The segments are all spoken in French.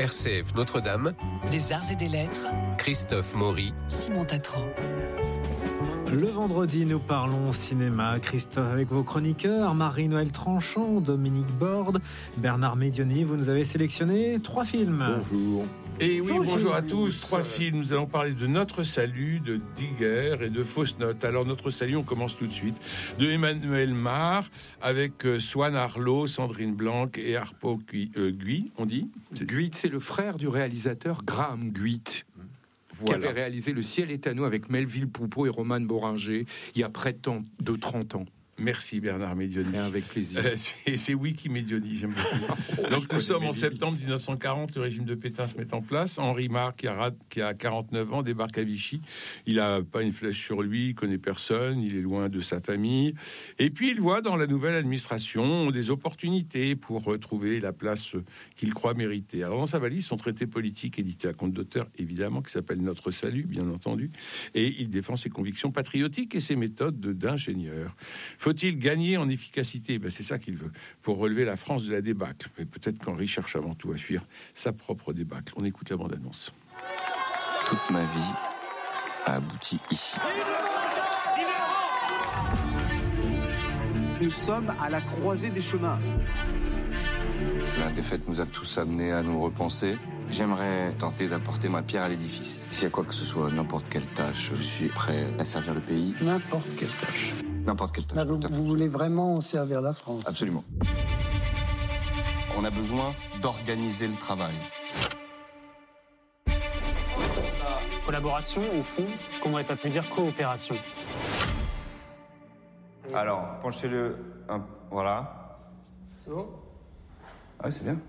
RCF Notre-Dame, des arts et des lettres, Christophe Maury, Simon Tatro. Le vendredi, nous parlons cinéma. Christophe avec vos chroniqueurs, Marie-Noël Tranchant, Dominique Borde, Bernard Médioni. Vous nous avez sélectionné 3 films. Bonjour. Et oui, bonjour à tous. 3 films. Nous allons parler de Notre Salut, de Digger et de Fausses Notes. Alors, Notre Salut, on commence tout de suite. De Emmanuel Mar, avec Swan Arlo, Sandrine Blanc et Harpo Guy, on dit. Guit, c'est le frère du réalisateur Graham Guit. Voilà. Qui avait réalisé Le ciel est à nous avec Melville Poupeau et Roman Boringer il y a près de 30 ans. Merci Bernard Médioni. Avec plaisir. C'est Wiki Médioni, j'aime beaucoup. Donc nous sommes en septembre 1940, le régime de Pétain se met en place. Henri Marc, qui a 49 ans, débarque à Vichy. Il n'a pas une flèche sur lui, il connaît personne, il est loin de sa famille. Et puis il voit dans la nouvelle administration des opportunités pour trouver la place qu'il croit mériter. Alors dans sa valise, son traité politique édité à compte d'auteur, évidemment, qui s'appelle Notre Salut, bien entendu. Et il défend ses convictions patriotiques et ses méthodes d'ingénieur. Faut-il gagner en efficacité ? C'est ça qu'il veut, pour relever la France de la débâcle. Mais peut-être qu'Henri cherche avant tout à fuir sa propre débâcle. On écoute la bande-annonce. Toute ma vie a abouti ici. Nous sommes à la croisée des chemins. La défaite nous a tous amenés à nous repenser. J'aimerais tenter d'apporter ma pierre à l'édifice. S'il y a quoi que ce soit, n'importe quelle tâche, je suis prêt à servir le pays. N'importe quelle tâche. N'importe quelle tâche. Vous voulez vraiment servir la France ? Absolument. On a besoin d'organiser le travail. Collaboration, au fond, ce qu'on n'aurait pas pu dire coopération. Alors, penchez-le un... Voilà. C'est bon ? Ah oui, c'est bien.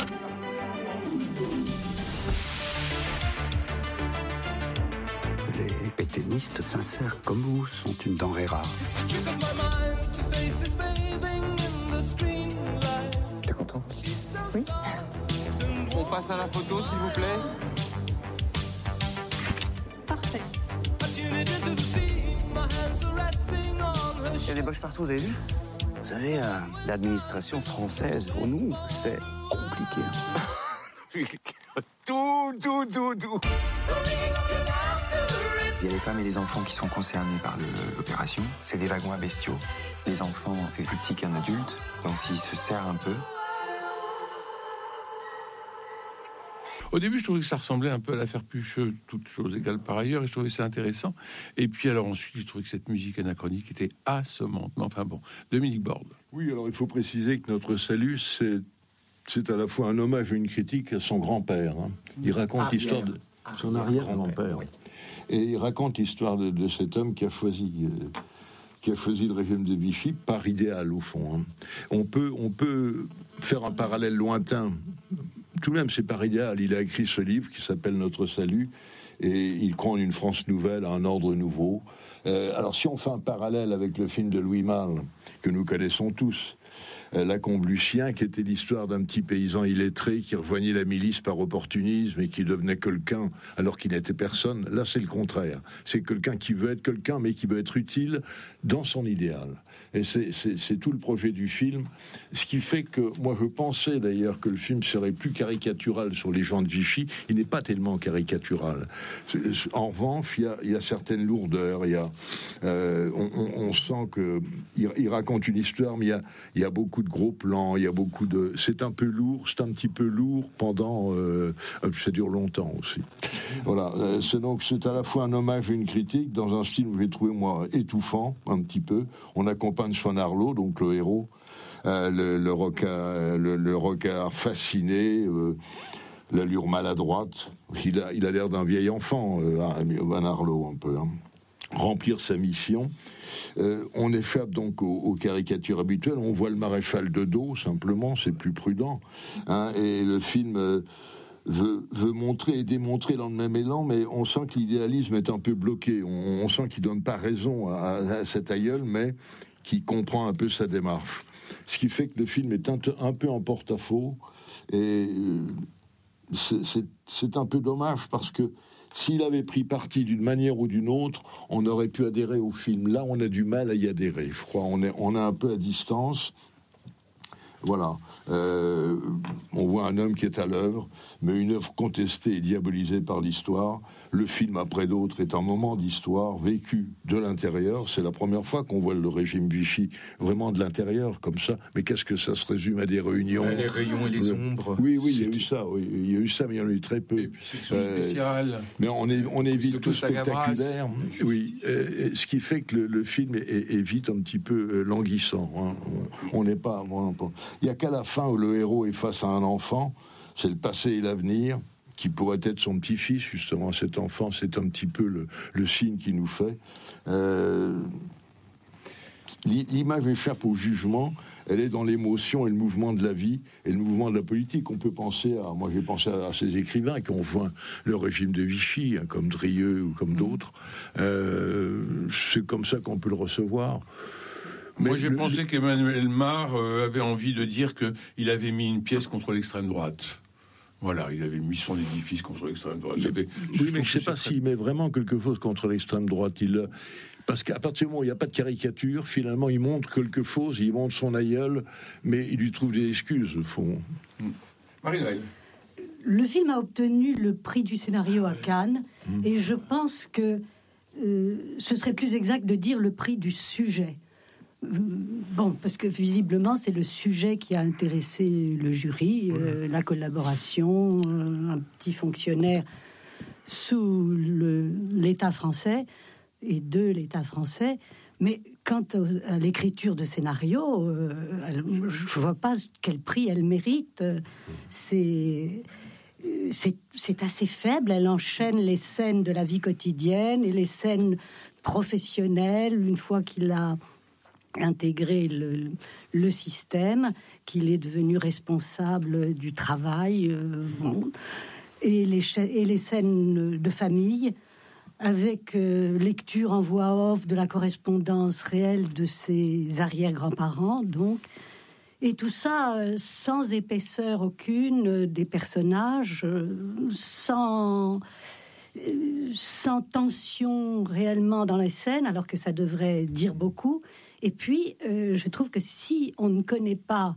Les pétainistes sincères comme vous sont une denrée rare. T'es content ? Oui. On passe à la photo, s'il vous plaît. Parfait. Il y a des boches partout, vous avez vu ? Vous savez, l'administration française, pour nous, c'est compliqué. Tout. Il y a les femmes et les enfants qui sont concernés par l'opération. C'est des wagons à bestiaux. Les enfants, c'est plus petit qu'un adulte, donc s'ils se serrent un peu... Au début, je trouvais que ça ressemblait un peu à l'affaire Pucheux, toutes choses égales par ailleurs, et je trouvais ça intéressant. Et puis alors ensuite, j'ai trouvé que cette musique anachronique était assommante. Mais enfin bon, Dominique Borde. Oui, alors il faut préciser que Notre Salut, c'est à la fois un hommage et une critique à son grand-père. Il raconte l'histoire de son arrière-grand-père. Oui. Et il raconte l'histoire de cet homme qui a choisi le régime de Vichy par idéal, au fond. On peut faire un parallèle lointain. Tout de même, c'est par idéal. Il a écrit ce livre qui s'appelle Notre Salut, et il croit en une France nouvelle, à un ordre nouveau. Alors, si on fait un parallèle avec le film de Louis Malle, que nous connaissons tous, Lacombe Lucien, qui était l'histoire d'un petit paysan illettré qui rejoignait la milice par opportunisme et qui devenait quelqu'un alors qu'il n'était personne. Là, c'est le contraire. C'est quelqu'un qui veut être quelqu'un, mais qui veut être utile dans son idéal. Et c'est tout le projet du film. Ce qui fait que, moi, je pensais d'ailleurs que le film serait plus caricatural sur les gens de Vichy. Il n'est pas tellement caricatural. En revanche, il y a certaines lourdeurs. On sent qu'il raconte une histoire, mais il y a beaucoup de gros plans, il y a beaucoup de... C'est un petit peu lourd pendant... ça dure longtemps aussi. Voilà, c'est à la fois un hommage et une critique, dans un style où j'ai trouvé, moi, étouffant, un petit peu. On accompagne Swan Arlo, donc le héros, le regard fasciné, l'allure maladroite. Il a l'air d'un vieil enfant, Swan Arlo, un peu. Remplir sa mission. On échappe donc aux caricatures habituelles. On voit le maréchal de dos, simplement, c'est plus prudent. Et le film veut montrer et démontrer dans le même élan, mais on sent que l'idéalisme est un peu bloqué. On sent qu'il donne pas raison à cet aïeul, mais qui comprend un peu sa démarche. Ce qui fait que le film est un peu en porte-à-faux. Et c'est un peu dommage, parce que s'il avait pris parti d'une manière ou d'une autre, on aurait pu adhérer au film. Là, on a du mal à y adhérer, je crois. On est un peu à distance. Voilà. On voit un homme qui est à l'œuvre, mais une œuvre contestée et diabolisée par l'histoire. Le film, après d'autres, est un moment d'histoire vécu de l'intérieur. C'est la première fois qu'on voit le régime Vichy vraiment de l'intérieur, comme ça. Mais qu'est-ce que ça se résume à des réunions? Les rayons et les ombres. Oui, il y a eu ça. Oui, il y a eu ça, mais il y en a eu très peu. Et puis section spéciale. Mais on évite tout spectaculaire. Oui, ce qui fait que le film est vite un petit peu languissant. Hein. On n'est pas... Il n'y a qu'à la fin où le héros est face à un enfant, c'est le passé et l'avenir, qui pourrait être son petit-fils, justement. Cet enfant, c'est un petit peu le signe qu'il nous fait. L'image échappe au jugement, elle est dans l'émotion et le mouvement de la vie et le mouvement de la politique. On peut penser à... Moi, j'ai pensé à ces écrivains qui ont vu le régime de Vichy, hein, comme Drieux ou comme d'autres. C'est comme ça qu'on peut le recevoir. Moi, j'ai pensé qu'Emmanuel Mar avait envie de dire qu'il avait mis une pièce contre l'extrême droite. Voilà, il avait mis son édifice contre l'extrême droite. Mais je ne sais pas s'il met vraiment quelque chose contre l'extrême droite. Parce qu'à partir du moment où il n'y a pas de caricature, finalement, il montre quelque chose, il montre son aïeul, mais il lui trouve des excuses, au fond. Marie-Noël. Le film a obtenu le prix du scénario à Cannes, et je pense que ce serait plus exact de dire le prix du sujet. Bon, parce que visiblement, c'est le sujet qui a intéressé le jury, la collaboration, un petit fonctionnaire sous l'État français et de l'État français. Mais quant à l'écriture de scénario, je ne vois pas quel prix elle mérite. C'est assez faible. Elle enchaîne les scènes de la vie quotidienne et les scènes professionnelles, une fois qu'il a intégré le système, qu'il est devenu responsable du travail, et les scènes de famille, avec lecture en voix off de la correspondance réelle de ses arrière-grands-parents, donc, et tout ça sans épaisseur aucune des personnages, sans tension réellement dans les scènes, alors que ça devrait dire beaucoup. Et puis, je trouve que si on ne connaît pas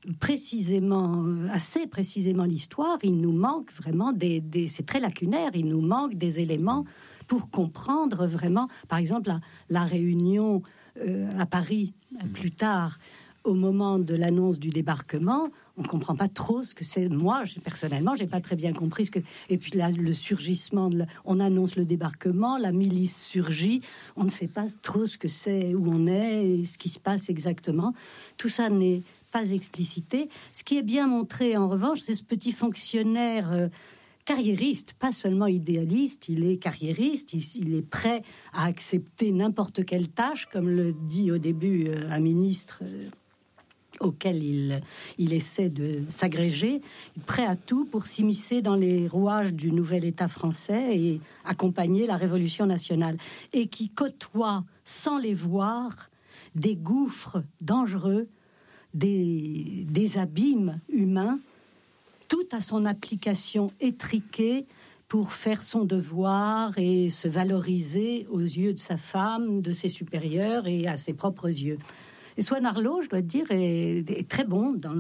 assez précisément l'histoire, il nous manque vraiment c'est très lacunaire, il nous manque des éléments pour comprendre vraiment, par exemple, la réunion à Paris, plus tard, au moment de l'annonce du débarquement. On ne comprend pas trop ce que c'est. Moi, personnellement, j'ai pas très bien compris ce que... Et puis là, le surgissement, on annonce le débarquement, la milice surgit, on ne sait pas trop ce que c'est, où on est, et ce qui se passe exactement. Tout ça n'est pas explicité. Ce qui est bien montré, en revanche, c'est ce petit fonctionnaire carriériste, pas seulement idéaliste, il est carriériste, il est prêt à accepter n'importe quelle tâche, comme le dit au début un ministre... auquel il essaie de s'agréger, prêt à tout pour s'immiscer dans les rouages du nouvel État français et accompagner la Révolution nationale, et qui côtoie, sans les voir, des gouffres dangereux, des abîmes humains, tout à son application étriquée pour faire son devoir et se valoriser aux yeux de sa femme, de ses supérieurs et à ses propres yeux. Et Swan Arlo, je dois dire, est très bon dans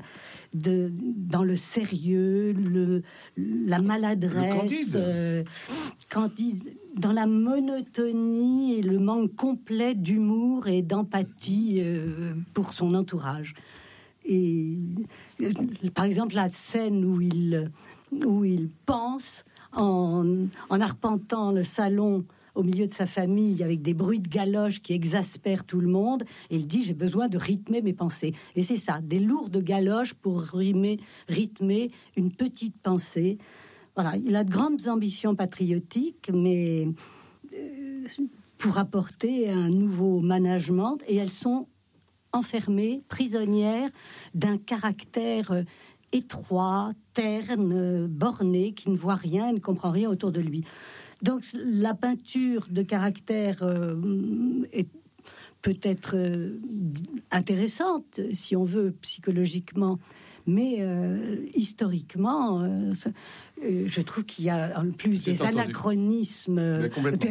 le sérieux, la maladresse, dans la monotonie et le manque complet d'humour et d'empathie pour son entourage. Et par exemple, la scène où il pense en arpentant le salon au milieu de sa famille, avec des bruits de galoches qui exaspèrent tout le monde, et il dit: j'ai besoin de rythmer mes pensées. Et c'est ça, des lourdes galoches pour rythmer une petite pensée. Voilà, il a de grandes ambitions patriotiques, mais pour apporter un nouveau management, et elles sont enfermées, prisonnières d'un caractère étroit, terne, borné, qui ne voit rien et ne comprend rien autour de lui. Donc la peinture de caractère est peut-être intéressante, si on veut, psychologiquement, Mais historiquement, je trouve qu'il y a en plus des anachronismes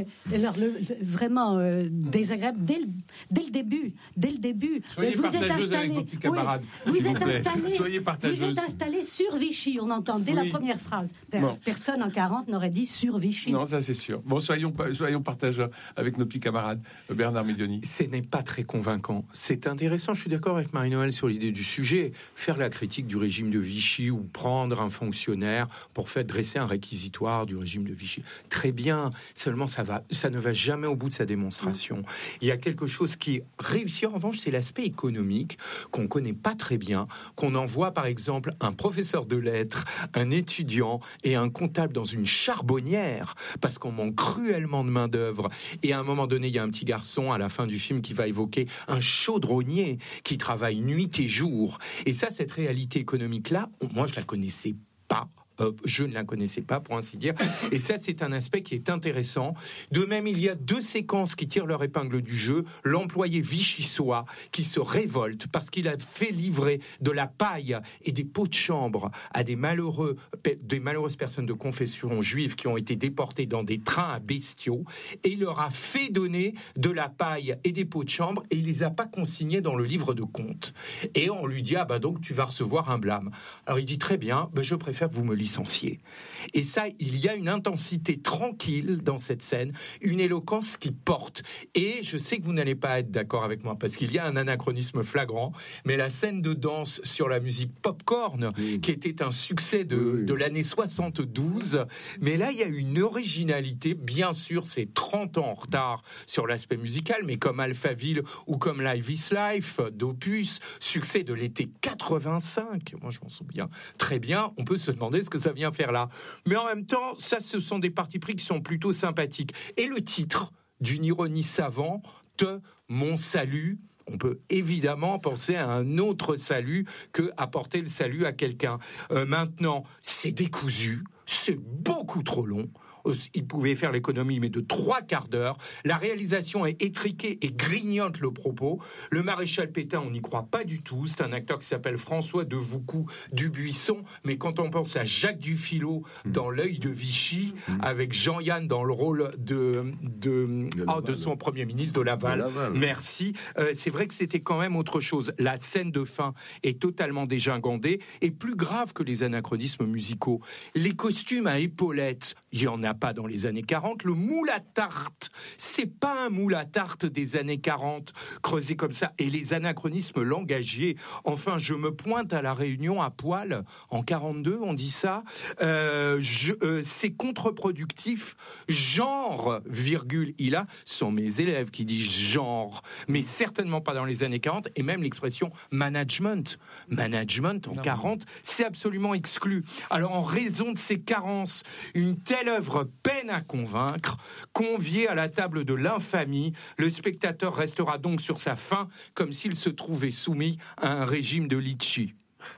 vraiment désagréables dès le début. Soyez partageuse avec vos petits camarades, s'il vous plaît. Soyez partageuse. Vous êtes installé sur Vichy, on entend dès la première phrase. Personne en 40 n'aurait dit sur Vichy. Non, ça c'est sûr. Bon, soyons partageurs avec nos petits camarades. Bernard Médioni. Ce n'est pas très convaincant. C'est intéressant, je suis d'accord avec Marie-Noëlle sur l'idée du sujet. Faire la critique du régime de Vichy ou prendre un fonctionnaire pour faire dresser un réquisitoire du régime de Vichy. Très bien, seulement ça ne va jamais au bout de sa démonstration. Il y a quelque chose qui réussit, en revanche, c'est l'aspect économique qu'on ne connaît pas très bien, qu'on envoie par exemple un professeur de lettres, un étudiant et un comptable dans une charbonnière parce qu'on manque cruellement de main-d'œuvre. Et à un moment donné, il y a un petit garçon à la fin du film qui va évoquer un chaudronnier qui travaille nuit et jour. Et ça, cette réalité économique-là, moi, je la connaissais pas. Je ne la connaissais pas, pour ainsi dire. Et ça, c'est un aspect qui est intéressant. De même, il y a 2 séquences qui tirent leur épingle du jeu. L'employé vichysois qui se révolte parce qu'il a fait livrer de la paille et des pots de chambre à des malheureuses personnes de confession juive qui ont été déportées dans des trains à bestiaux. Et il leur a fait donner de la paille et des pots de chambre et il les a pas consignés dans le livre de compte. Et on lui dit, donc tu vas recevoir un blâme. Alors il dit, très bien, je préfère que vous me licencier. Et ça, il y a une intensité tranquille dans cette scène, une éloquence qui porte. Et je sais que vous n'allez pas être d'accord avec moi, parce qu'il y a un anachronisme flagrant, mais la scène de danse sur la musique Popcorn, qui était un succès de l'année 72, mais là, il y a une originalité. Bien sûr, c'est 30 ans en retard sur l'aspect musical, mais comme Alphaville ou comme Live is Life d'Opus, succès de l'été 85, moi je m'en souviens très bien, on peut se demander ce que ça vient faire là. Mais en même temps, ça, ce sont des partis pris qui sont plutôt sympathiques. Et le titre, d'une ironie savante, Mon salut, on peut évidemment penser à un autre salut que apporter le salut à quelqu'un. Maintenant, c'est décousu, c'est beaucoup trop long. Il pouvait faire l'économie, mais de 3/4 d'heure. La réalisation est étriquée et grignote le propos. Le maréchal Pétain, on n'y croit pas du tout. C'est un acteur qui s'appelle François de Voucou-Dubuisson. Mais quand on pense à Jacques Dufilot dans L'œil de Vichy, avec Jean-Yann dans le rôle de son premier ministre, de Laval. Merci. C'est vrai que c'était quand même autre chose. La scène de fin est totalement dégingandée et plus grave que les anachronismes musicaux. Les costumes à épaulettes, il y en a pas dans les années 40. Le moule à tarte, c'est pas un moule à tarte des années 40 creusé comme ça. Et les anachronismes langagiers, enfin, je me pointe à la Réunion à poil en 42, on dit ça. C'est contre-productif. Genre, virgule, sont mes élèves qui disent genre, mais certainement pas dans les années 40. Et même l'expression management en 40, c'est absolument exclu. Alors, en raison de ces carences, une telle œuvre peine à convaincre. Convié à la table de l'infamie, le spectateur restera donc sur sa faim comme s'il se trouvait soumis à un régime de litchi.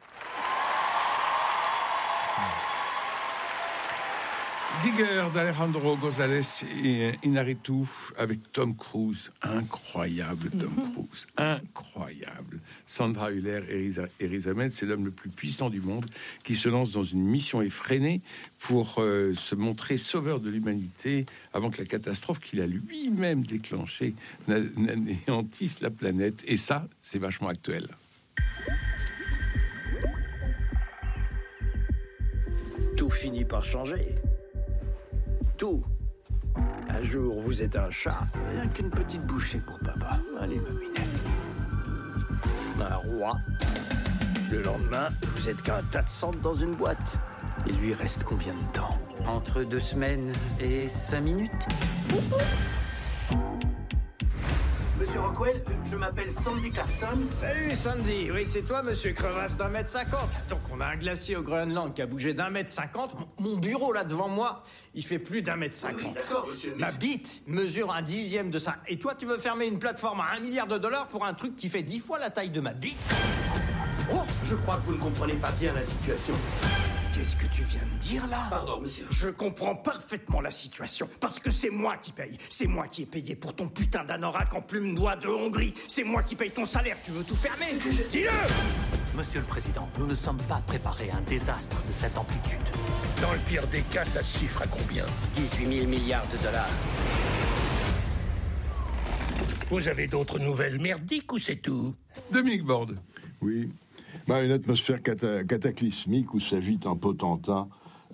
Digger d'Alejandro González Iñárritu avec Tom Cruise. Incroyable Tom Cruise, incroyable. Sandra Hüller et Riz Ahmed, c'est l'homme le plus puissant du monde qui se lance dans une mission effrénée pour se montrer sauveur de l'humanité avant que la catastrophe qu'il a lui-même déclenchée n'anéantisse la planète. Et ça, c'est vachement actuel. Tout finit par changer. Tout. Un jour, vous êtes un chat. Rien qu'une petite bouchée pour papa. Allez, ma minette. Un roi. Le lendemain, vous êtes qu'un tas de cendres dans une boîte. Il lui reste combien de temps? Entre 2 semaines et 5 minutes. Monsieur Rockwell, je m'appelle Sandy Clarkson. Salut Sandy, oui c'est toi monsieur crevasse d'1,50 m. Donc on a un glacier au Groenland qui a bougé d'1,50 m. Mon bureau là devant moi, il fait plus d'1,50 m. Oui, d'accord monsieur. Ma bite mesure 1/10 de ça. Et toi tu veux fermer une plateforme à $1 milliard pour un truc qui fait 10 fois la taille de ma bite? Oh, je crois que vous ne comprenez pas bien la situation. Qu'est-ce que tu viens de dire là? Pardon, monsieur. Je comprends parfaitement la situation, parce que c'est moi qui paye. C'est moi qui ai payé pour ton putain d'anorak en plume d'oie de Hongrie. C'est moi qui paye ton salaire. Tu veux tout fermer? Dis-le! Monsieur le Président, nous ne sommes pas préparés à un désastre de cette amplitude. Dans le pire des cas, ça se chiffre à combien? 18 000 milliards de dollars. Vous avez d'autres nouvelles merdiques ou c'est tout? Dominique Borde. Oui. Une atmosphère cataclysmique où s'agite un potentat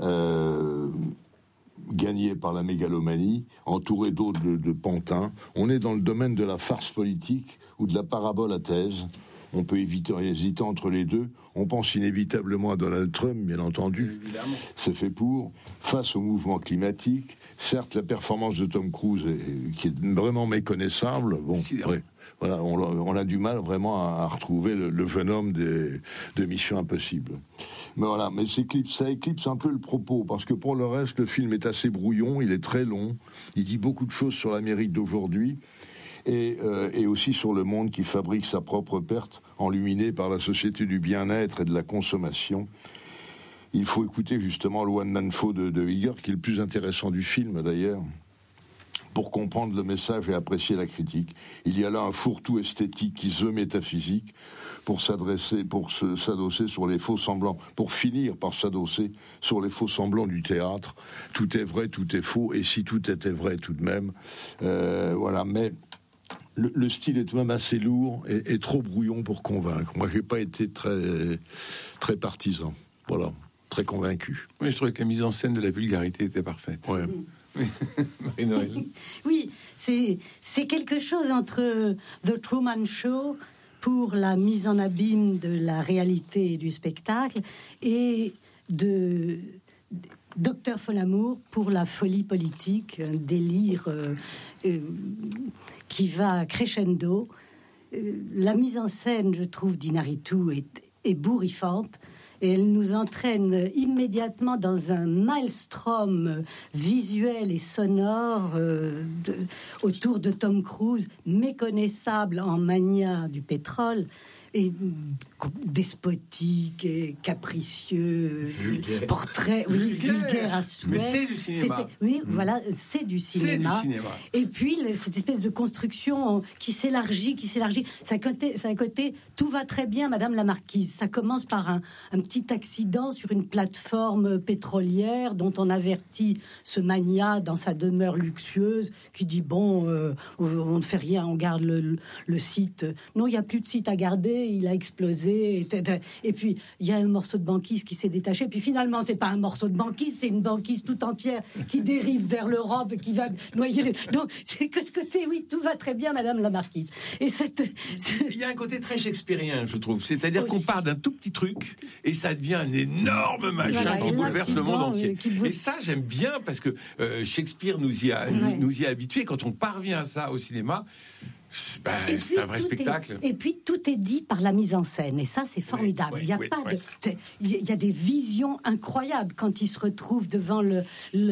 gagné par la mégalomanie, entouré d'autres de pantins. On est dans le domaine de la farce politique ou de la parabole à thèse. On peut hésiter entre les deux. On pense inévitablement à Donald Trump, bien entendu. Évidemment. C'est fait pour. Face au mouvement climatique, certes, la performance de Tom Cruise qui est vraiment méconnaissable. Bon, ouais. Voilà, on a du mal vraiment à retrouver le venom de Mission Impossible. Mais voilà, mais ça éclipse un peu le propos, parce que pour le reste, le film est assez brouillon, il est très long, il dit beaucoup de choses sur l'Amérique d'aujourd'hui, et aussi sur le monde qui fabrique sa propre perte, enluminé par la société du bien-être et de la consommation. Il faut écouter justement le One Man Show de Iger, qui est le plus intéressant du film d'ailleurs, pour comprendre le message et apprécier la critique. Il y a là un fourre-tout esthétique qui se métaphysique pour s'adosser sur les faux semblants, pour finir par s'adosser sur les faux semblants du théâtre. Tout est vrai, tout est faux, et si tout était vrai tout de même, voilà. Mais le style est tout de même assez lourd et trop brouillon pour convaincre. Moi, j'ai pas été très, très partisan. Voilà, très convaincu. Oui, je trouvais que la mise en scène de la vulgarité était parfaite. Ouais. Marie-Noël. Oui, c'est quelque chose entre The Truman Show pour la mise en abîme de la réalité et du spectacle et de Docteur Folamour pour la folie politique, un délire qui va crescendo. La mise en scène, je trouve, d'Inarritu est bourrifante. Et elle nous entraîne immédiatement dans un maelstrom visuel et sonore autour de Tom Cruise, méconnaissable en mania du pétrole, et despotique et capricieux, vulgaire. Portrait, oui, vulgaire à souhait. Mais c'est du cinéma. Oui, voilà, c'est du cinéma. C'est du cinéma. Et puis cette espèce de construction qui s'élargit. Ça a un côté, tout va très bien, Madame la Marquise. Ça commence par un petit accident sur une plateforme pétrolière dont on avertit ce magnat dans sa demeure luxueuse qui dit bon, on ne fait rien, on garde le site. Non, il n'y a plus de site à garder, il a explosé. Et puis il y a un morceau de banquise qui s'est détaché. Puis finalement, c'est pas un morceau de banquise, c'est une banquise tout entière qui dérive vers l'Europe et qui va noyer. Donc c'est que ce côté, oui, tout va très bien, Madame la Marquise. Et il y a un côté très shakespearien, je trouve. C'est-à-dire qu'on part d'un tout petit truc et ça devient un énorme machin qui bouleverse le monde entier. Et ça, j'aime bien parce que Shakespeare nous y a habitués. Quand on parvient à ça au cinéma, c'est un vrai spectacle. Et puis tout est dit par la mise en scène, et ça c'est formidable. Il y a des visions incroyables quand ils se retrouvent devant le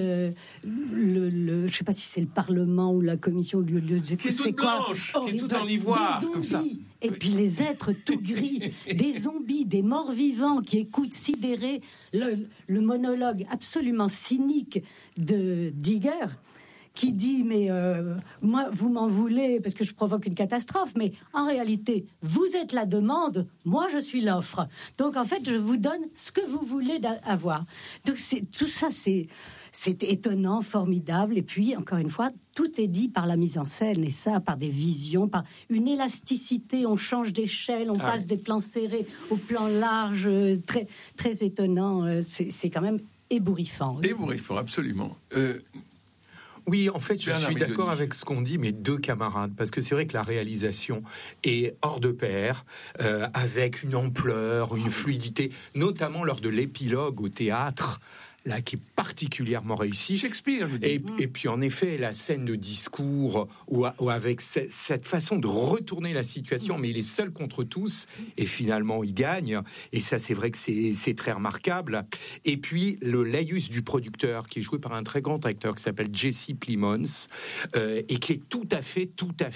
je sais pas si c'est le Parlement ou la commission du lieu de qui est toute blanche, qui est tout en ivoire comme ça. Et puis les êtres tout gris, des zombies, des morts vivants qui écoutent sidérés le monologue absolument cynique de Digger, qui dit mais moi vous m'en voulez parce que je provoque une catastrophe, mais en réalité vous êtes la demande, moi je suis l'offre, donc en fait je vous donne ce que vous voulez avoir. Donc tout ça c'est étonnant, formidable, et puis encore une fois tout est dit par la mise en scène, et ça par des visions, par une élasticité, on change d'échelle, on passe des plans serrés au plan large, très, très étonnant, c'est quand même ébouriffant. Ébouriffant, absolument. Oui, en fait, je suis d'accord avec ce qu'ont dit mes deux camarades, parce que c'est vrai que la réalisation est hors de pair, avec une ampleur, une fluidité, notamment lors de l'épilogue au théâtre, là, qui est particulièrement réussi. Shakespeare, je dis. Et puis, en effet, la scène de discours, où avec cette façon de retourner la situation, mais il est seul contre tous, et finalement, il gagne. Et ça, c'est vrai que c'est très remarquable. Et puis, le laïus du producteur, qui est joué par un très grand acteur qui s'appelle Jesse Plemons, et qui est tout à fait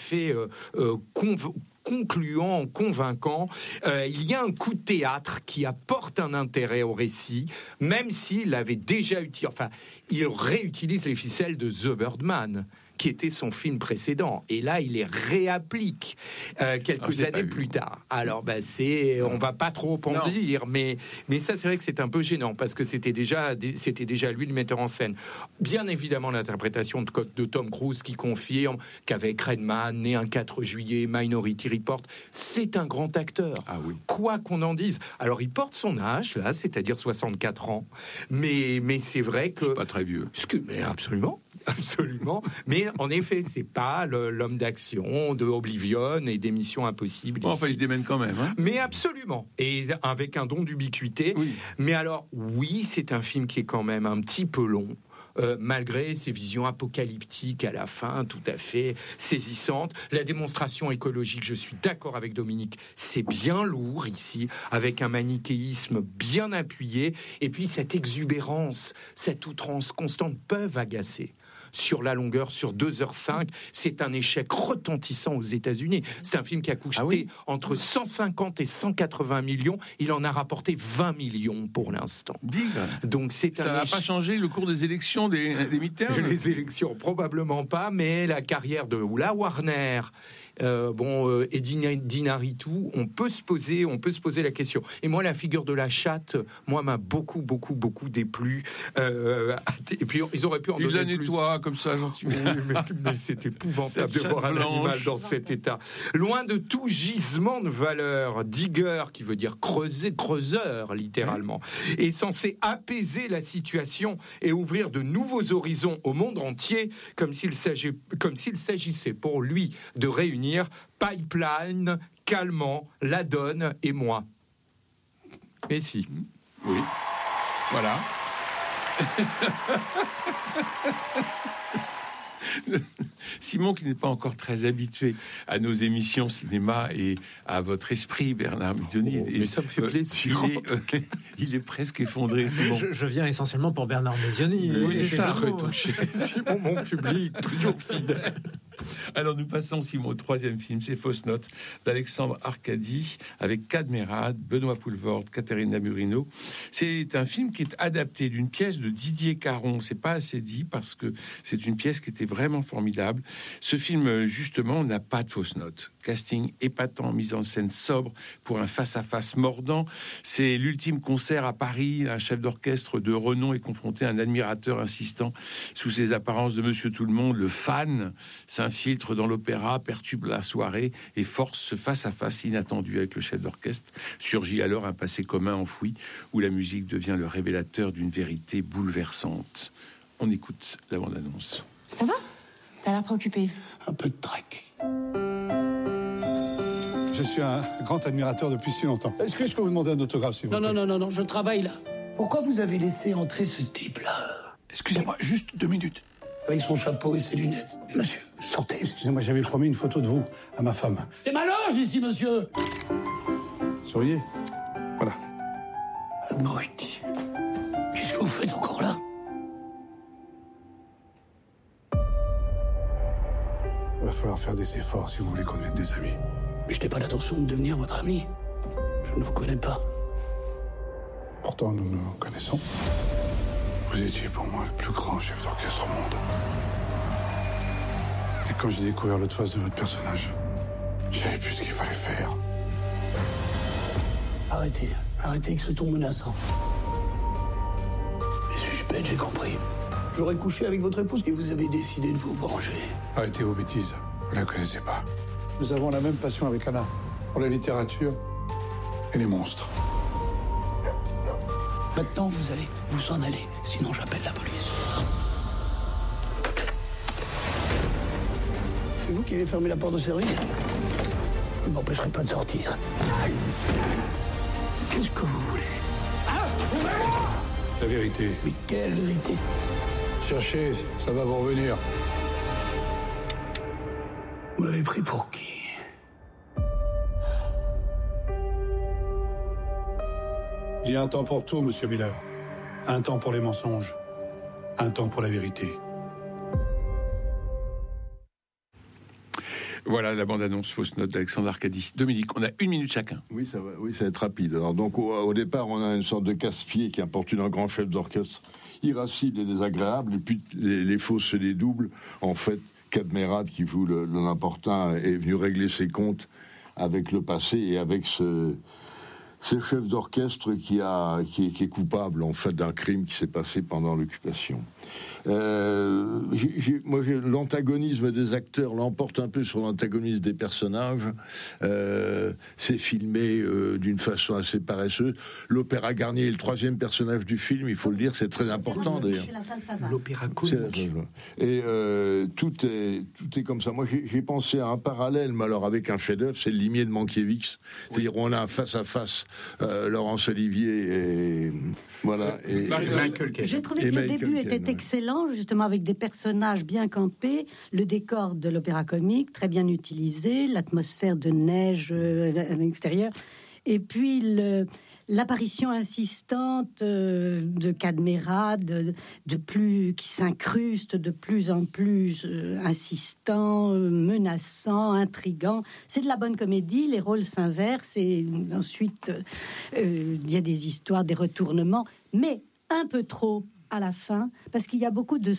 concluant, convaincant. Il y a un coup de théâtre qui apporte un intérêt au récit, même s'il avait déjà utilisé, il réutilise les ficelles de The Birdman, qui était son film précédent. Et là, il les réapplique quelques années plus tard. Alors, on va pas trop en dire, mais ça, c'est vrai que c'est un peu gênant parce que c'était déjà lui le metteur en scène. Bien évidemment, l'interprétation de Tom Cruise qui confirme qu'avec Redman, né un 4 juillet, Minority Report, c'est un grand acteur. Ah oui. Quoi qu'on en dise. Alors, il porte son âge, là, c'est-à-dire 64 ans, mais c'est vrai que... C'est pas très vieux. Mais absolument. Mais en effet, c'est pas l'homme d'action de Oblivion et des Missions Impossibles. Enfin, il se démène quand même. Mais absolument. Et avec un don d'ubiquité. Oui. Mais alors, oui, c'est un film qui est quand même un petit peu long. Malgré ses visions apocalyptiques à la fin, tout à fait saisissantes. La démonstration écologique, je suis d'accord avec Dominique, c'est bien lourd ici, avec un manichéisme bien appuyé, et puis cette exubérance, cette outrance constante peuvent agacer. Sur la longueur, sur 2h05, c'est un échec retentissant aux États-Unis. C'est un film qui a coûté entre 150 et 180 millions. Il en a rapporté 20 millions pour l'instant. Donc ça n'a pas changé le cours des élections des midterms. Les élections, probablement pas, mais la carrière de la Warner. Et d'Inarritu, on peut se poser la question. Et moi, la figure de la chatte, m'a beaucoup déplu. Et puis ils auraient pu en donner plus. Il la nettoie comme ça, gentiment. Mais c'est épouvantable de voir un animal dans cet état. Loin de tout gisement de valeur, Digger, qui veut dire creuseur, littéralement, est censé apaiser la situation et ouvrir de nouveaux horizons au monde entier, comme s'il s'agissait pour lui de réunir Pipeline, Calmant, La Donne et moi. Et si. Oui. Voilà. Simon, qui n'est pas encore très habitué à nos émissions cinéma et à votre esprit, Bernard Medioni, mais ça me fait plaisir. Il est presque effondré, Simon. Je viens essentiellement pour Bernard Medioni. Oui, c'est ça. Très touché. Simon, mon public, toujours fidèle. Alors nous passons, Simon, au troisième film, c'est Fausse Note, d'Alexandre Arcadi, avec Cadmerade, Benoît Poulvorde, Caterina Murino. C'est un film qui est adapté d'une pièce de Didier Caron. C'est pas assez dit parce que c'est une pièce qui était vraiment formidable. Ce film, justement, n'a pas de fausse note. Casting épatant, mise en scène sobre pour un face-à-face mordant. C'est l'ultime concert à Paris. Un chef d'orchestre de renom est confronté à un admirateur insistant sous ses apparences de Monsieur Tout-le-Monde. Le fan s'infiltre dans l'opéra, perturbe la soirée et force ce face-à-face inattendu avec le chef d'orchestre. Surgit alors un passé commun enfoui où la musique devient le révélateur d'une vérité bouleversante. On écoute la bande-annonce. Ça va ? T'as l'air préoccupé. Un peu de trac. Je suis un grand admirateur depuis si longtemps. Est-ce que je peux vous demander un autographe, s'il vous plaît ? Non, je travaille là. Pourquoi vous avez laissé entrer ce type-là ? Excusez-moi, juste 2 minutes. Avec son chapeau et ses lunettes. Monsieur, sortez. Excusez-moi, j'avais promis une photo de vous à ma femme. C'est ma loge ici, monsieur. Souriez. Voilà. Abruti. Qu'est-ce que vous faites encore là ? Il va falloir faire des efforts si vous voulez qu'on devienne des amis. Mais je n'ai pas l'intention de devenir votre ami. Je ne vous connais pas. Pourtant, nous nous connaissons. Vous étiez pour moi le plus grand chef d'orchestre au monde. Et quand j'ai découvert l'autre face de votre personnage, je savais plus ce qu'il fallait faire. Arrêtez avec ce ton menaçant. Mais suis-je bête, j'ai compris. J'aurais couché avec votre épouse et vous avez décidé de vous venger. Arrêtez vos bêtises, vous la connaissez pas. Nous avons la même passion avec Anna, pour la littérature et les monstres. Maintenant, vous allez vous en aller, sinon j'appelle la police. C'est vous qui avez fermé la porte de service ? Vous ne m'empêcherez pas de sortir. Qu'est-ce que vous voulez ? La vérité. Mais quelle vérité ? Cherchez, ça va vous revenir. Vous m'avez pris pour qui ? Il y a un temps pour tout, monsieur Miller. Un temps pour les mensonges. Un temps pour la vérité. Voilà la bande-annonce Fausse Note d'Alexandre Arcadi. Dominique, on a 1 minute chacun. Oui, ça va être rapide. Alors, donc, au départ, on a une sorte de casse-pied qui importune un grand chef d'orchestre irascible et désagréable, et puis les fausses et les doubles, en fait, Cadmerade, qui joue l'important, est venu régler ses comptes avec le passé et avec ce chef d'orchestre qui est coupable en fait d'un crime qui s'est passé pendant l'occupation. L'antagonisme des acteurs l'emporte un peu sur l'antagonisme des personnages. C'est filmé d'une façon assez paresseuse. L'opéra Garnier est le troisième personnage du film, il faut le dire, c'est très important d'ailleurs. L'opéra comique. Et tout est comme ça. Moi, j'ai pensé à un parallèle, mais alors avec un chef-d'œuvre, c'est le Limier de Mankiewicz. C'est-à-dire, on a face à face Laurence Olivier et voilà. Et j'ai trouvé que le début était excellent, justement avec des personnages bien campés, le décor de l'opéra comique très bien utilisé, l'atmosphère de neige à l'extérieur, et puis l'apparition insistante de Cadmerade, qui s'incruste de plus en plus insistant, menaçant, intrigant. C'est de la bonne comédie, les rôles s'inversent et ensuite il y a des histoires, des retournements, mais un peu trop à la fin, parce qu'il y a beaucoup de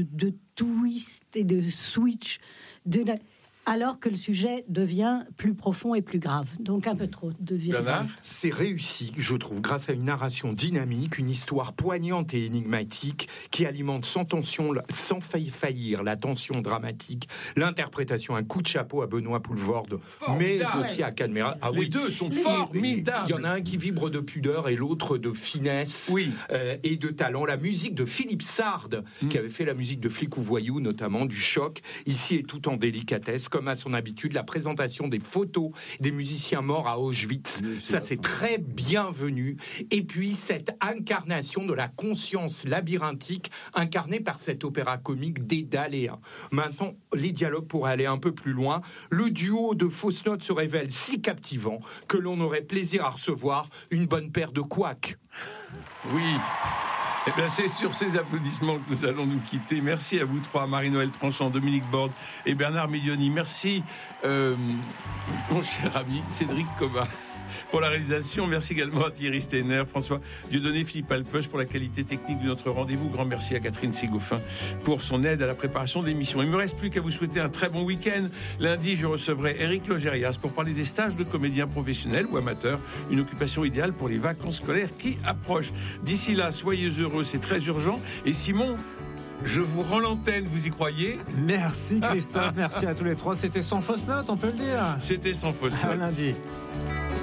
twists et de switch, alors que le sujet devient plus profond et plus grave. Donc un peu trop de virage. C'est réussi, je trouve, grâce à une narration dynamique, une histoire poignante et énigmatique qui alimente sans faillir la tension dramatique, l'interprétation, un coup de chapeau à Benoît Poulvorde, mais aussi à Cadmerade. Ah oui, les deux sont formidables. Il y en a un qui vibre de pudeur et l'autre de finesse et de talent. La musique de Philippe Sard, qui avait fait la musique de Flic ou Voyou, notamment du Choc, ici est tout en délicatesse, comme à son habitude, la présentation des photos des musiciens morts à Auschwitz. Ça, c'est très bienvenu. Et puis, cette incarnation de la conscience labyrinthique incarnée par cet opéra comique Dédale et 1. Maintenant, les dialogues pourraient aller un peu plus loin. Le duo de fausses notes se révèle si captivant que l'on aurait plaisir à recevoir une bonne paire de couacs. Oui. Eh bien, c'est sur ces applaudissements que nous allons nous quitter. Merci à vous trois, Marie-Noëlle Tranchant, Dominique Borde et Bernard Medioni. Merci, mon cher ami Cédric Cobat, pour la réalisation. Merci également à Thierry Steiner, François Dieudonné, Philippe Alpeuch pour la qualité technique de notre rendez-vous. Grand merci à Catherine Ségoffin pour son aide à la préparation de l'émission. Il ne me reste plus qu'à vous souhaiter un très bon week-end. Lundi, je recevrai Éric Logérias pour parler des stages de comédiens professionnels ou amateurs, une occupation idéale pour les vacances scolaires qui approchent. D'ici là, soyez heureux, c'est très urgent. Et Simon, je vous rends l'antenne, vous y croyez? Merci Christophe, merci à tous les trois. C'était sans fausse note, on peut le dire. C'était sans fausse note. À lundi.